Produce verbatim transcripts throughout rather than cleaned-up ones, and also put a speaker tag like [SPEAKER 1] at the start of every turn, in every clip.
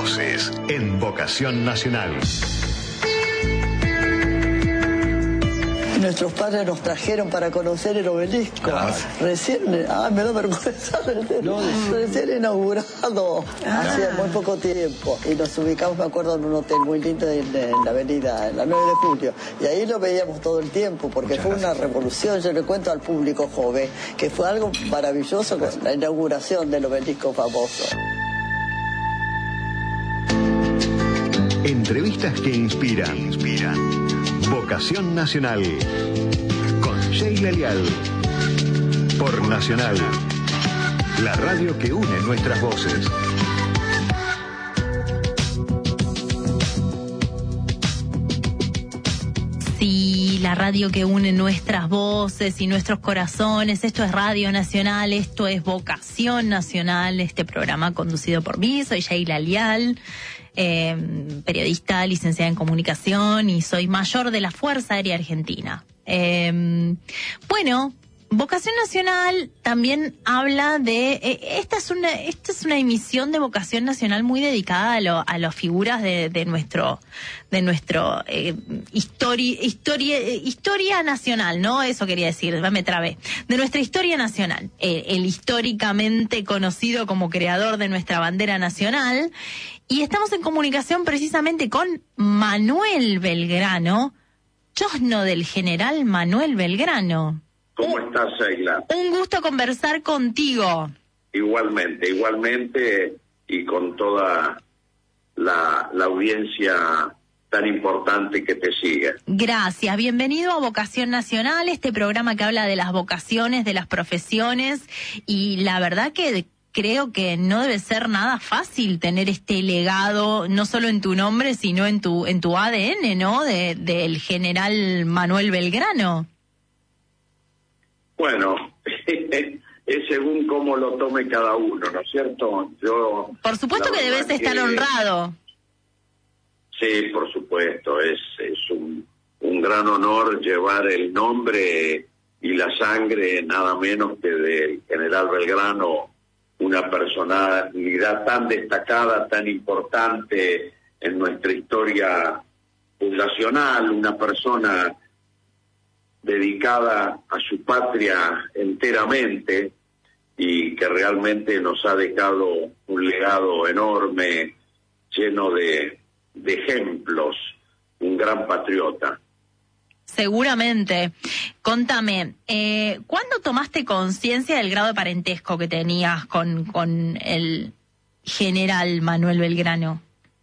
[SPEAKER 1] voces en Vocación Nacional.
[SPEAKER 2] Nuestros padres nos trajeron para conocer el obelisco. Claro. Recién, ah, me da vergüenza, no, recién inaugurado, ah. Hace muy poco tiempo. Y nos ubicamos, me acuerdo, en un hotel muy lindo en, en la avenida, en la nueve de julio. Y ahí lo veíamos todo el tiempo, porque Muchas fue gracias. Una revolución. Yo le cuento al público joven que fue algo maravilloso con la inauguración del obelisco famoso.
[SPEAKER 1] Entrevistas que inspiran. Inspiran. Vocación Nacional. Con Sheila Leal. Por Nacional. La radio que une nuestras voces.
[SPEAKER 3] Sí, la radio que une nuestras voces y nuestros corazones. Esto es Radio Nacional, esto es Vocación Nacional, este programa conducido por mí. Soy Sheila Leal. Eh, periodista, licenciada en comunicación, y soy mayor de la Fuerza Aérea Argentina. Eh, bueno, Vocación Nacional también habla de eh, esta es una esta es una emisión de Vocación Nacional muy dedicada a lo, a las figuras de, de nuestro de nuestro eh, historia historia historia nacional, ¿no? Eso quería decir, me trabé. De nuestra historia nacional, eh, el históricamente conocido como creador de nuestra bandera nacional. Y estamos en comunicación precisamente con Manuel Belgrano, chosno del general Manuel Belgrano.
[SPEAKER 4] ¿Cómo estás, Sheila?
[SPEAKER 3] Un gusto conversar contigo.
[SPEAKER 4] Igualmente, igualmente, y con toda la, la audiencia tan importante que te sigue.
[SPEAKER 3] Gracias, bienvenido a Vocación Nacional, este programa que habla de las vocaciones, de las profesiones, y la verdad que creo que no debe ser nada fácil tener este legado, no solo en tu nombre, sino en tu en tu A D N, ¿no? De, del general Manuel Belgrano.
[SPEAKER 4] Bueno, es según cómo lo tome cada uno, ¿no es cierto? Yo,
[SPEAKER 3] por supuesto que debes que, estar honrado.
[SPEAKER 4] Sí, por supuesto, es, es un, un gran honor llevar el nombre y la sangre, nada menos que del general Belgrano, una personalidad tan destacada, tan importante en nuestra historia fundacional, una persona dedicada a su patria enteramente y que realmente nos ha dejado un legado enorme, lleno de, de ejemplos, un gran patriota.
[SPEAKER 3] Seguramente. Contame, eh, ¿cuándo tomaste conciencia del grado de parentesco que tenías con, con el general Manuel Belgrano?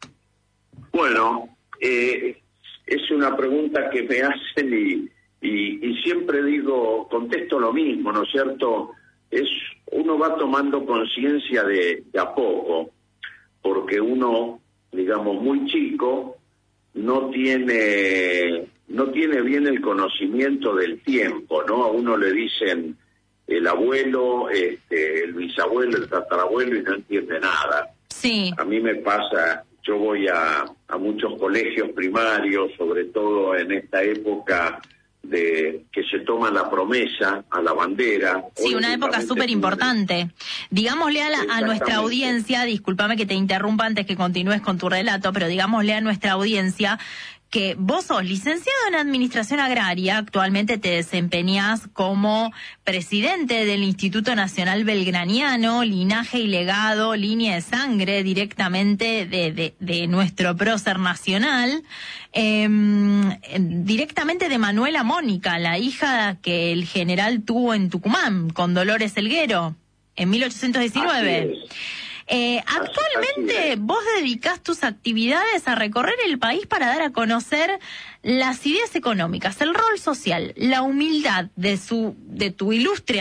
[SPEAKER 4] Bueno, eh, es una pregunta que me hacen y, y, y siempre digo, contesto lo mismo, ¿no es cierto? Es uno va tomando conciencia de, de a poco, porque uno, digamos, muy chico, no tiene... no tiene bien el conocimiento del tiempo, ¿no? A uno le dicen el abuelo, este, el bisabuelo, el tatarabuelo y no entiende nada.
[SPEAKER 3] Sí.
[SPEAKER 4] A mí me pasa, yo voy a, a muchos colegios primarios, sobre todo en esta época de que se toma la promesa a la bandera.
[SPEAKER 3] Sí, una época súper importante. Digámosle a, la, a nuestra audiencia, discúlpame que te interrumpa antes que continúes con tu relato, pero digámosle a nuestra audiencia que vos sos licenciado en Administración Agraria, actualmente te desempeñás como presidente del Instituto Nacional Belgraniano, linaje y legado, línea de sangre directamente de, de, de nuestro prócer nacional, eh, directamente de Manuela Mónica, la hija que el general tuvo en Tucumán, con Dolores Elguero, en mil ochocientos diecinueve. Eh, actualmente vos dedicás tus actividades a recorrer el país para dar a conocer las ideas económicas, el rol social, la humildad de su de tu ilustre